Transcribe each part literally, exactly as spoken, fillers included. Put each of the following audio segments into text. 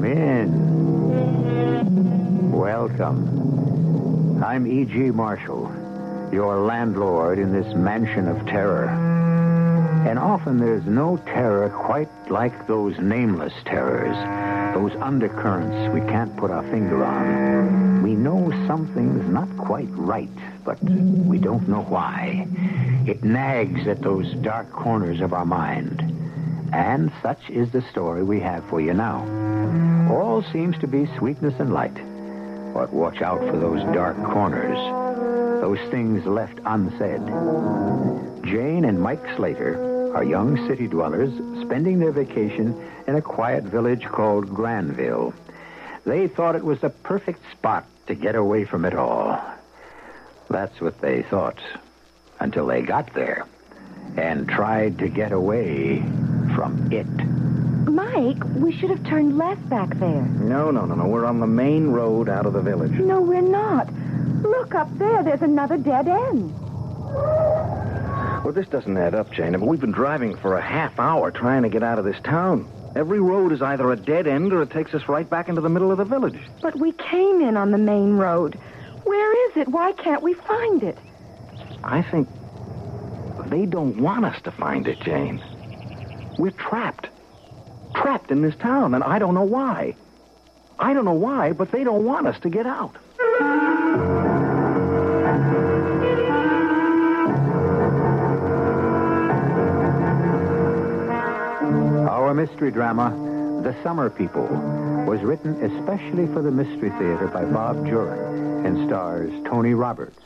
Come in. Welcome. I'm E G. Marshall, your landlord in this mansion of terror. And often there's no terror quite like those nameless terrors, those undercurrents we can't put our finger on. We know something's not quite right, but we don't know why. It nags at those dark corners of our mind. And such is the story we have for you now. All seems to be sweetness and light. But watch out for those dark corners, those things left unsaid. Jane and Mike Slater are young city dwellers spending their vacation in a quiet village called Granville. They thought it was the perfect spot to get away from it all. That's what they thought, until they got there and tried to get away from it. Mike, we should have turned left back there. No, no, no, no. We're on the main road out of the village. No, we're not. Look up there. There's another dead end. Well, this doesn't add up, Jane. We've been driving for a half hour trying to get out of this town. Every road is either a dead end or it takes us right back into the middle of the village. But we came in on the main road. Where is it? Why can't we find it? I think they don't want us to find it, Jane. We're trapped. Trapped in this town, and I don't know why. I don't know why, but they don't want us to get out. Our mystery drama, The Summer People, was written especially for the Mystery Theater by Bob Juran and stars Tony Roberts.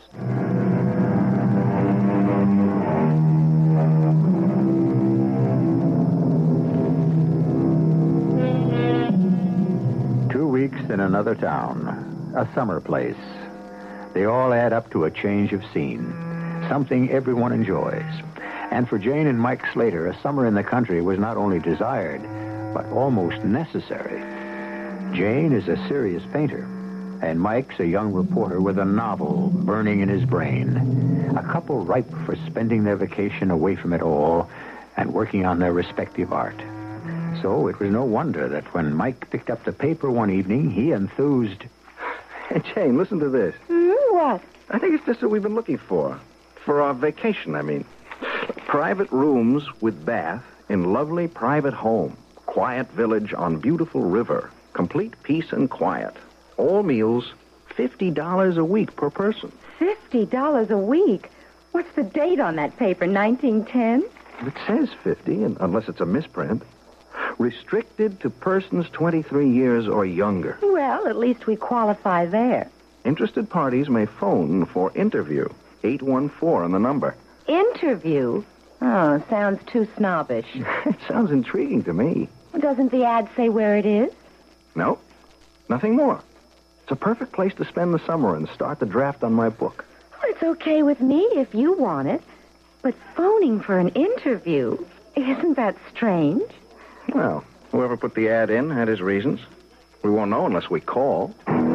Two weeks in another town, a summer place. They all add up to a change of scene, something everyone enjoys. And for Jane and Mike Slater, a summer in the country was not only desired, but almost necessary. Jane is a serious painter, and Mike's a young reporter with a novel burning in his brain. A couple ripe for spending their vacation away from it all and working on their respective art. So it was no wonder that when Mike picked up the paper one evening, he enthused. Hey, Jane, listen to this. Mm, what? I think it's just what we've been looking for. For our vacation, I mean. Private rooms with bath in lovely private home. Quiet village on beautiful river. Complete peace and quiet. All meals, fifty dollars a week per person. Fifty dollars a week? What's the date on that paper, nineteen ten? It says fifty, unless it's a misprint. Restricted to persons twenty-three years or younger. Well, at least we qualify there. Interested parties may phone for interview. eight one four on the number. Interview? Oh, sounds too snobbish. It sounds intriguing to me. Doesn't the ad say where it is? No, nothing more. It's a perfect place to spend the summer and start the draft on my book. Well, it's okay with me if you want it. But phoning for an interview, isn't that strange? Well, whoever put the ad in had his reasons. We won't know unless we call.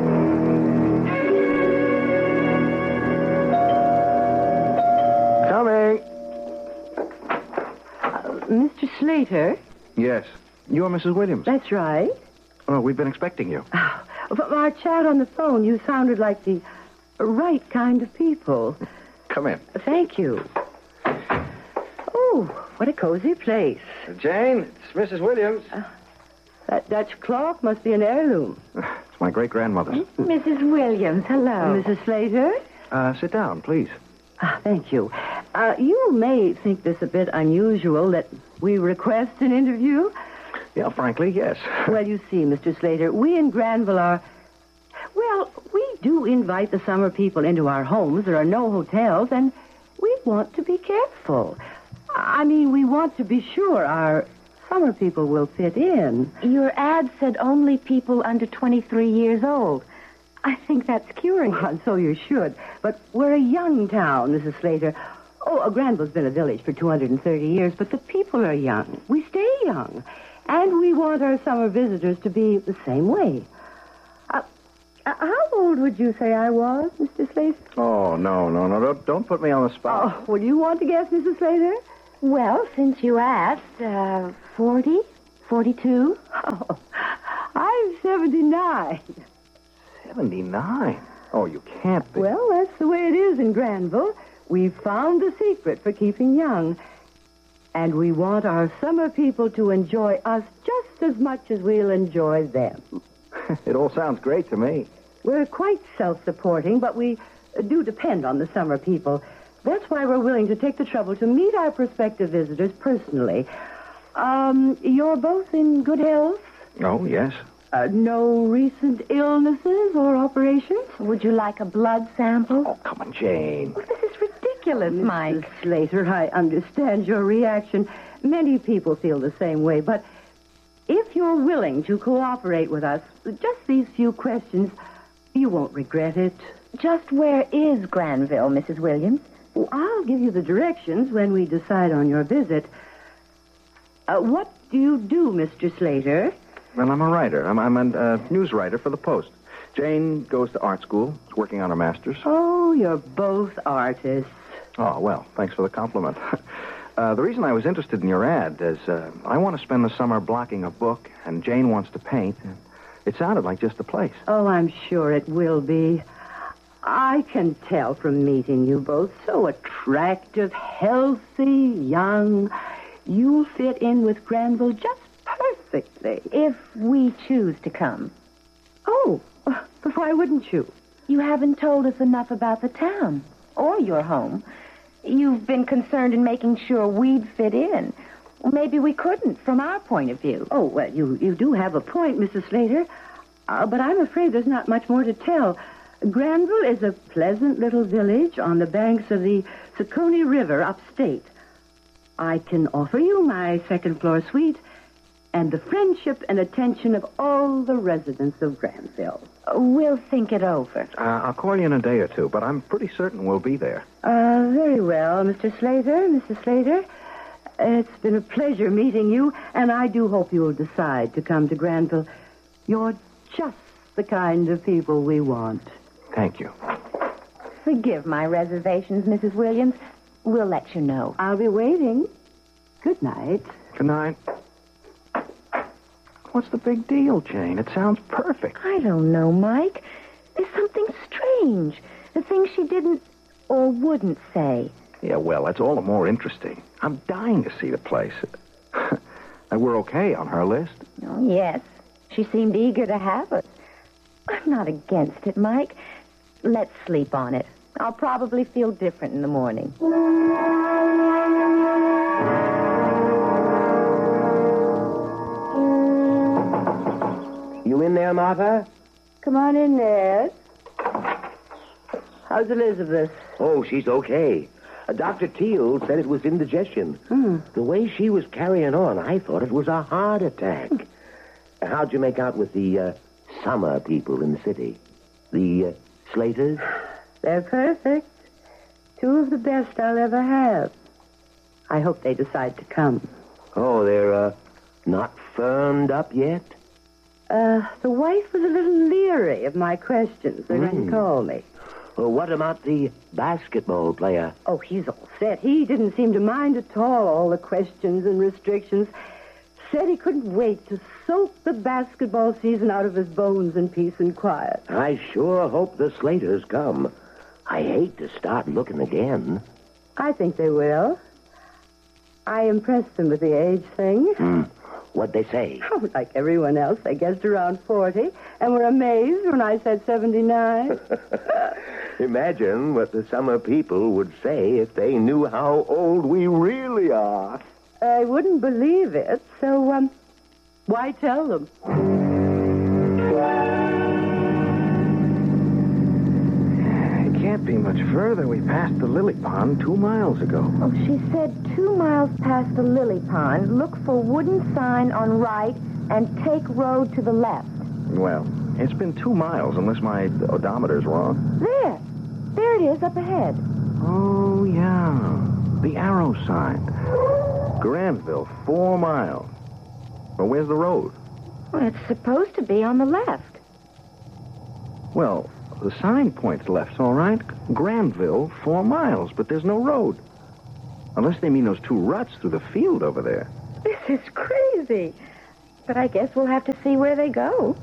Coming. Uh, Mister Slater? Yes. You're Missus Williams. That's right. Oh, we've been expecting you. Oh, from our chat on the phone, you sounded like the right kind of people. Come in. Thank you. Oh, what a cozy place. Jane, it's Missus Williams. Uh, that Dutch clock must be an heirloom. It's my great-grandmother's. Missus Williams, hello. Missus Slater? Uh, sit down, please. Ah, thank you. Uh, you may think this a bit unusual that we request an interview. Yeah, frankly, yes. Well, you see, Mister Slater, we in Granville are... Well, we do invite the summer people into our homes. There are no hotels, and we want to be careful. I mean, we want to be sure our summer people will fit in. Your ad said only people under twenty-three years old. I think that's curious. Well, so you should. But we're a young town, Missus Slater. Oh, Granville's been a village for two hundred thirty years, but the people are young. We stay young. And we want our summer visitors to be the same way. Uh, uh, how old would you say I was, Mister Slater? Oh, no, no, no. Don't, don't put me on the spot. Oh, well, do you want to guess, Missus Slater? Well, since you asked, uh, forty? forty-two? Oh, I'm seventy-nine. seventy-nine? Oh, you can't be. Well, that's the way it is in Granville. We've found the secret for keeping young. And we want our summer people to enjoy us just as much as we'll enjoy them. It all sounds great to me. We're quite self-supporting, but we do depend on the summer people. That's why we're willing to take the trouble to meet our prospective visitors personally. Um, you're both in good health? Oh, yes. Uh, no recent illnesses or operations? Would you like a blood sample? Oh, come on, Jane. Well, this is ridiculous, Mike. Missus Slater, I understand your reaction. Many people feel the same way, but if you're willing to cooperate with us, just these few questions, you won't regret it. Just where is Granville, Missus Williams? Well, I'll give you the directions when we decide on your visit. Uh, what do you do, Mister Slater? Well, I'm a writer. I'm, I'm a uh, news writer for the Post. Jane goes to art school. Is working on her master's. Oh, you're both artists. Oh, well, thanks for the compliment. uh, the reason I was interested in your ad is uh, I want to spend the summer blocking a book, and Jane wants to paint. And it sounded like just the place. Oh, I'm sure it will be. I can tell from meeting you both. So attractive, healthy, young. You'll fit in with Granville just perfectly. If we choose to come. Oh, but why wouldn't you? You haven't told us enough about the town or your home. You've been concerned in making sure we'd fit in. Well, maybe we couldn't from our point of view. Oh, well, you, you do have a point, Missus Slater. Uh, but I'm afraid there's not much more to tell. Granville is a pleasant little village on the banks of the Saconee River upstate. I can offer you my second-floor suite and the friendship and attention of all the residents of Granville. Uh, We'll think it over. Uh, I'll call you in a day or two, but I'm pretty certain we'll be there. Uh, very well, Mister Slater, Missus Slater. It's been a pleasure meeting you, and I do hope you'll decide to come to Granville. You're just the kind of people we want. Thank you. Forgive my reservations, Missus Williams. We'll let you know. I'll be waiting. Good night. Good night. What's the big deal, Jane? It sounds perfect. I don't know, Mike. There's something strange. The things she didn't or wouldn't say. Yeah, well, that's all the more interesting. I'm dying to see the place. And we're okay on her list. Oh, yes. She seemed eager to have us. I'm not against it, Mike. Let's sleep on it. I'll probably feel different in the morning. You in there, Martha? Come on in, Ned. How's Elizabeth? Oh, she's okay. Uh, Doctor Teal said it was indigestion. Hmm. The way she was carrying on, I thought it was a heart attack. Uh, How'd you make out with the uh, summer people in the city? The uh, Slaters? They're perfect. Two of the best I'll ever have. I hope they decide to come. Oh, they're uh, not firmed up yet? Uh, the wife was a little leery of my questions. They didn't call me. Well, what about the basketball player? Oh, he's all set. He didn't seem to mind at all, all the questions and restrictions. Said he couldn't wait to soak the basketball season out of his bones in peace and quiet. I sure hope the Slaters come. I hate to start looking again. I think they will. I impressed them with the age thing. Hmm. What'd they say? Oh, like everyone else, they guessed around forty and were amazed when I said seventy-nine. Imagine what the summer people would say if they knew how old we really are. I wouldn't believe it, so, um, why tell them? It can't be much further. We passed the lily pond two miles ago. Oh, she said two miles past the lily pond, look for wooden sign on right and take road to the left. Well, it's been two miles unless my odometer's wrong. There. There it is up ahead. Oh, yeah. The arrow sign. Granville, four miles. Well, where's the road? Well, it's supposed to be on the left. Well, the sign points left, all right. Granville, four miles, but there's no road. Unless they mean those two ruts through the field over there. This is crazy. But I guess we'll have to see where they go.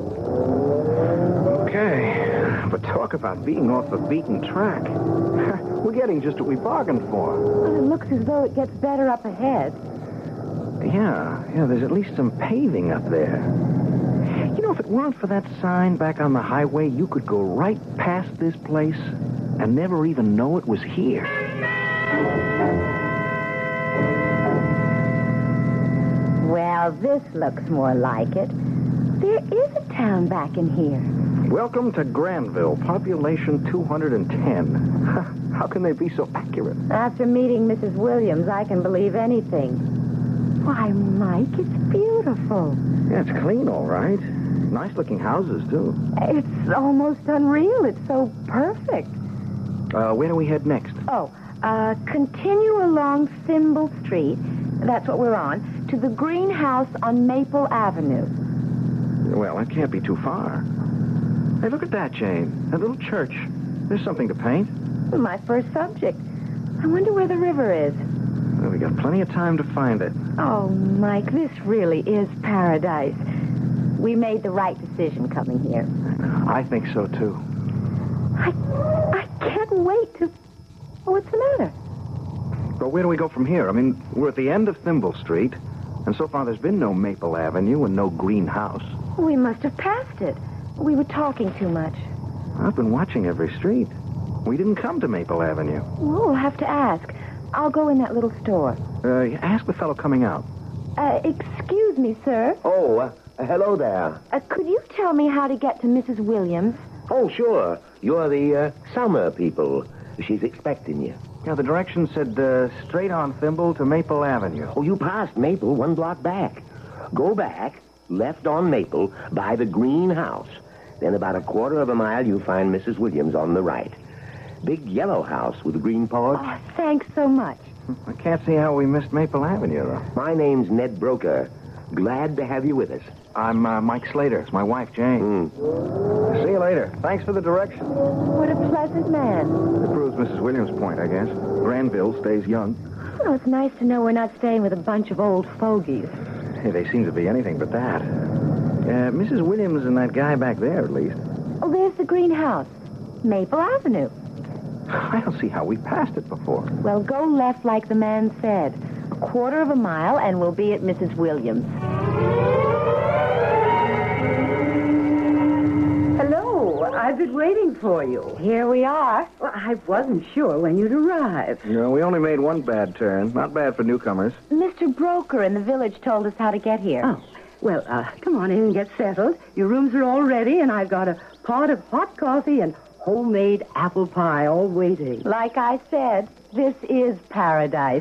Okay, but talk about being off the beaten track. We're getting just what we bargained for. Well, it looks as though it gets better up ahead. Yeah, yeah, there's at least some paving up there. You know, if it weren't for that sign back on the highway, you could go right past this place and never even know it was here. Well, this looks more like it. There is a town back in here. Welcome to Granville, population two hundred ten. How can they be so accurate? After meeting Missus Williams, I can believe anything. Why, Mike, it's beautiful. Yeah, it's clean, all right. Nice-looking houses, too. It's almost unreal. It's so perfect. Uh, where do we head next? Oh, uh, continue along Thimble Street. That's what we're on. To the greenhouse on Maple Avenue. Well, that can't be too far. Hey, look at that, Jane. That little church. There's something to paint. My first subject. I wonder where the river is. Well, we got plenty of time to find it. Oh, Mike, this really is paradise. We made the right decision coming here. I think so, too. I, I can't wait to... Oh, what's the matter? But where do we go from here? I mean, we're at the end of Thimble Street, and so far there's been no Maple Avenue and no greenhouse. We must have passed it. We were talking too much. I've been watching every street. We didn't come to Maple Avenue. Well, we'll have to ask. I'll go in that little store. Uh, ask the fellow coming out. Uh, excuse me, sir. Oh, uh, hello there. Uh, could you tell me how to get to Missus Williams? Oh, sure. You're the uh, Summer people. She's expecting you. Yeah, the directions said uh, straight on Thimble to Maple Avenue. Oh, you passed Maple one block back. Go back, left on Maple, by the greenhouse. Then about a quarter of a mile, you'll find Missus Williams on the right. Big yellow house with a green porch. Oh, thanks so much. I can't see how we missed Maple Avenue, though. My name's Ned Broker. Glad to have you with us. I'm uh, Mike Slater. It's my wife, Jane. Mm. See you later. Thanks for the direction. What a pleasant man. It proves Missus Williams' point, I guess. Granville stays young. Well, it's nice to know we're not staying with a bunch of old fogies. Hey, they seem to be anything but that. Uh, Missus Williams and that guy back there, at least. Oh, there's the greenhouse. Maple Avenue. I don't see how we passed it before. Well, go left like the man said. A quarter of a mile, and we'll be at Missus Williams. Hello. I've been waiting for you. Here we are. Well, I wasn't sure when you'd arrive. You know, we only made one bad turn. Not bad for newcomers. Mister Broker in the village told us how to get here. Oh, well, uh, come on in and get settled. Your rooms are all ready, and I've got a pot of hot coffee and homemade apple pie all waiting. Like I said, this is paradise.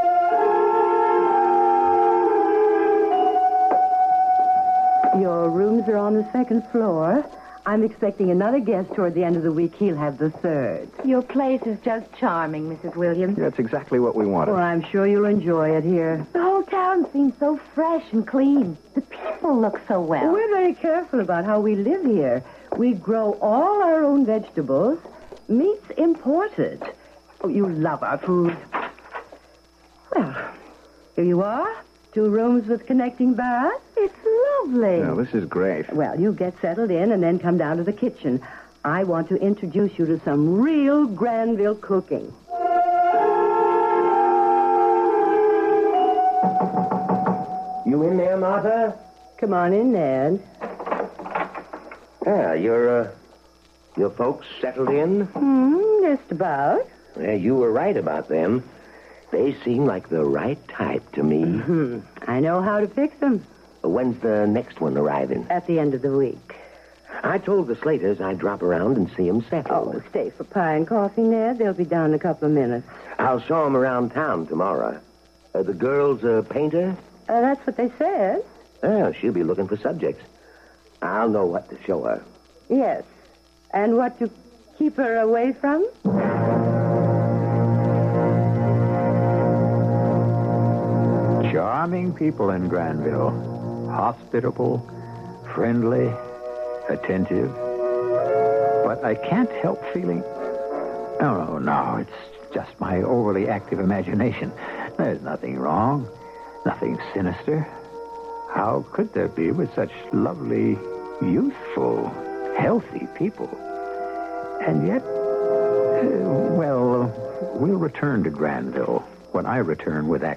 Your rooms are on the second floor. I'm expecting another guest toward the end of the week. He'll have the third. Your place is just charming, Missus Williams. That's exactly what we wanted. Well, I'm sure you'll enjoy it here. The whole town seems so fresh and clean. The people look so well. We're very careful about how we live here. We grow all our own vegetables. Meat's imported. Oh, you love our food. Well, here you are. Two rooms with connecting baths. It's lovely. Now, this is great. Well, you get settled in and then come down to the kitchen. I want to introduce you to some real Granville cooking. You in there, Martha? Come on in, Ned. Yeah, your, uh, your folks settled in? Hmm, just about. Yeah, you were right about them. They seem like the right type to me. Hmm. I know how to fix them. When's the next one arriving? At the end of the week. I told the Slaters I'd drop around and see them settled. Oh, stay for pie and coffee, Ned. They'll be down in a couple of minutes. I'll show them around town tomorrow. Uh, the girl's a painter? Uh, that's what they said. Oh, she'll be looking for subjects. I'll know what to show her. Yes. And what to keep her away from? Charming people in Granville. Hospitable, friendly, attentive. But I can't help feeling... Oh, no, no, it's just my overly active imagination. There's nothing wrong, nothing sinister. How could there be with such lovely, youthful, healthy people? And yet, uh, well, we'll return to Granville when I return with